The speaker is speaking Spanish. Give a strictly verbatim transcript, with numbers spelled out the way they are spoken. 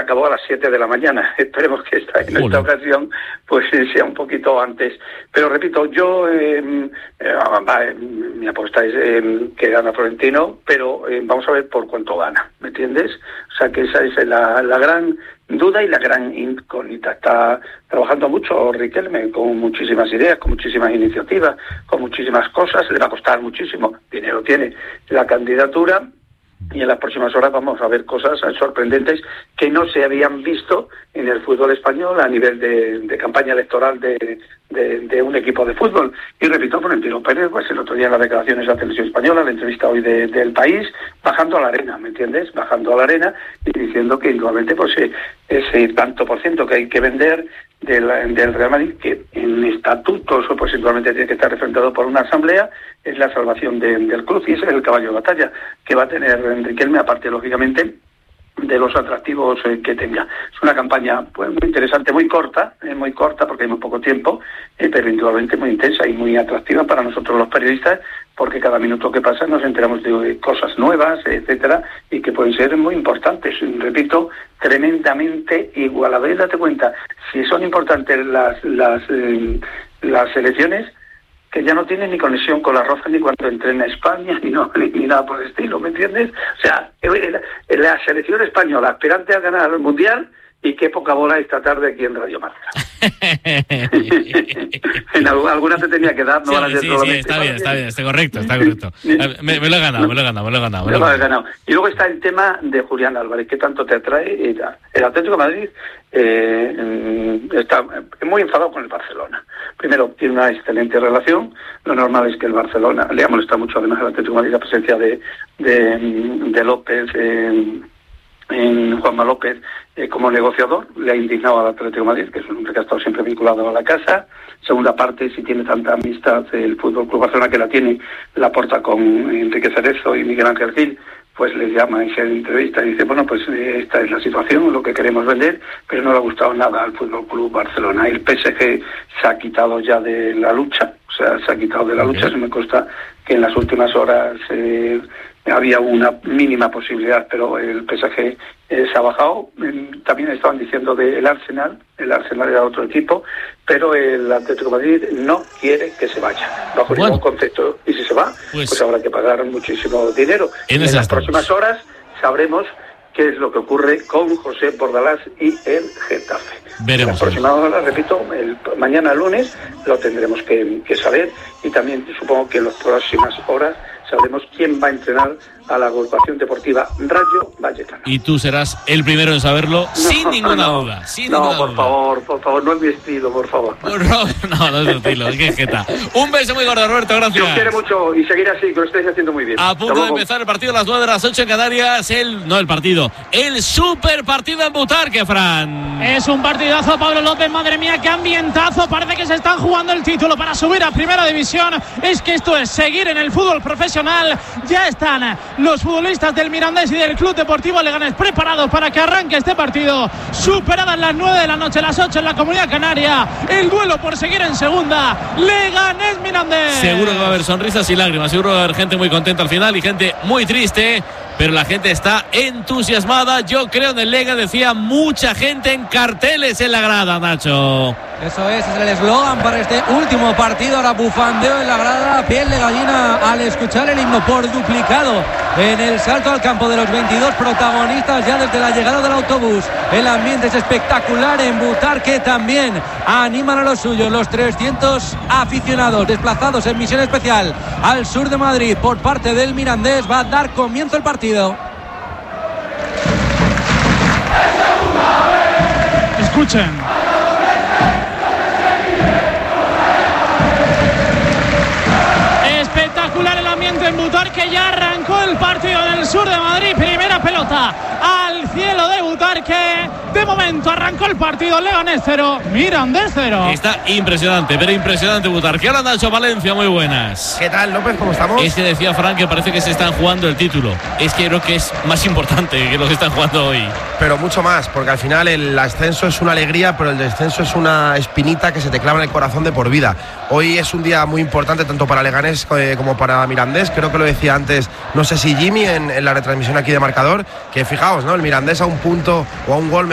acabó a las siete de la mañana. Esperemos que esta, en esta ocasión pues sea un poquito antes. Pero repito, yo eh, eh, mi apuesta es eh, que gana Florentino, pero eh, vamos a ver por cuánto gana, ¿me entiendes? O sea que esa es la, la gran duda y la gran incógnita. Está trabajando mucho Riquelme, con muchísimas ideas, con muchísimas iniciativas, con muchísimas cosas. Le va a costar muchísimo, dinero tiene la candidatura, y en las próximas horas vamos a ver cosas sorprendentes que no se habían visto en el fútbol español a nivel de, de campaña electoral de, de, de un equipo de fútbol. Y repito, Florentino Pérez, pues el otro día en las declaraciones de la televisión española, la entrevista hoy de, del País, bajando a la arena, ¿me entiendes? Bajando a la arena y diciendo que indudablemente pues ese tanto por ciento que hay que vender del, del Real Madrid, que en estatutos pues indudablemente tiene que estar representado por una asamblea, es la salvación de, del club, y ese es el caballo de batalla que va a tener Riquelme, aparte lógicamente de los atractivos eh, que tenga. Es una campaña pues muy interesante, muy corta, eh, muy corta porque hay muy poco tiempo, eh, pero indudablemente muy intensa y muy atractiva para nosotros los periodistas, porque cada minuto que pasa nos enteramos de cosas nuevas, etcétera, y que pueden ser muy importantes. Repito, tremendamente igualadas. Date cuenta, si son importantes las las eh, las elecciones, que ya no tiene ni conexión con la Roja ni cuando entrena a España, ni, no, ni, ni nada por el estilo, ¿me entiendes? O sea, la selección española aspirante a ganar el Mundial, y qué poca bola esta tarde aquí en Radio Marca. En alguna te tenía que dar, no sí, sí, sí, está bien, está bien, está correcto, está correcto. Me, me lo he ganado, me lo he ganado, me lo he ganado. Me lo he ganado. Y luego está el tema de Julián Álvarez, ¿qué tanto te atrae? El Atlético de Madrid eh, está muy enfadado con el Barcelona. Primero, tiene una excelente relación. Lo normal es que el Barcelona, le ha molestado mucho además al Atlético de Madrid la presencia de, de, de López, eh, en Juanma López eh, como negociador. Le ha indignado al Atlético de Madrid, que es un hombre que ha estado siempre vinculado a la casa. Segunda parte, si tiene tanta amistad el Fútbol Club Barcelona, que la tiene, la aporta con Enrique Cerezo y Miguel Ángel Gil, pues les llama y se entrevista y dice, bueno, pues eh, esta es la situación, lo que queremos vender, pero no le ha gustado nada al Fútbol Club Barcelona. El P S G se ha quitado ya de la lucha, o sea, se ha quitado de la lucha. Se me consta que en las últimas horas eh, había una mínima posibilidad, pero el P S G eh, se ha bajado. También estaban diciendo del Arsenal, el Arsenal era otro equipo, pero el Atlético de Madrid no quiere que se vaya, bajo bueno. ningún concepto. Y si se va, pues, pues habrá que pagar muchísimo dinero. En, en las próximas horas sabremos qué es lo que ocurre con José Bordalás y el Getafe. Veremos. En las próximas horas, repito, el, mañana lunes lo tendremos que, que saber, y también supongo que en las próximas horas sabremos quién va a entrenar a la agrupación deportiva Rayo Vallecano. Y tú serás el primero en saberlo, no, sin ninguna no, duda. Sin no, ninguna por duda. favor, por favor, no es mi estilo, por favor. No, no, no es tu estilo, es que jeta. Un beso muy gordo, Roberto, gracias. Os quiero mucho y seguir así, que lo estáis haciendo muy bien. A punto de empezar el partido a las nueve de las ocho en Canarias, el, no el partido, el super partido en Butarque, Fran. Es un partidazo, Pablo López, madre mía, qué ambientazo, parece que se están jugando el título para subir a Primera División. Es que esto es seguir en el fútbol profesional. Ya están los futbolistas del Mirandés y del Club Deportivo Leganés preparados para que arranque este partido. Superadas las nueve de la noche, las ocho en la Comunidad Canaria, el duelo por seguir en segunda, Leganés Mirandés. Seguro que va a haber sonrisas y lágrimas, seguro que va a haber gente muy contenta al final y gente muy triste, pero la gente está entusiasmada. Yo creo en el Lega, decía mucha gente en carteles en la grada, Nacho. Eso es, es el eslogan para este último partido. Ahora bufandeo en la grada, piel de gallina al escuchar el himno por duplicado en el salto al campo de los veintidós protagonistas ya desde la llegada del autobús. El ambiente es espectacular en Butarque, también animan a los suyos los trescientos aficionados desplazados en misión especial al sur de Madrid por parte del Mirandés. Va a dar comienzo el partido. Escuchen. Espectacular el ambiente en Butarque, ya arrancó el partido en el sur de Madrid, primera pelota al cielo de Butarque. De momento arrancó el partido, Leganés cero, Mirandés cero. Está impresionante, pero impresionante Butarque. Ahora Nacho Valencia, muy buenas. ¿Qué tal, López? ¿Cómo estamos? Es que decía Frank que parece que se están jugando el título. Es que creo que es más importante que lo que están jugando hoy. Pero mucho más, porque al final el ascenso es una alegría, pero el descenso es una espinita que se te clava en el corazón de por vida. Hoy es un día muy importante tanto para Leganés eh, como para Mirandés. Creo que lo decía antes, no sé si Jimmy en, en la retransmisión aquí de Marcador, que fijaos, ¿no? El Mirandés a un punto o a un gol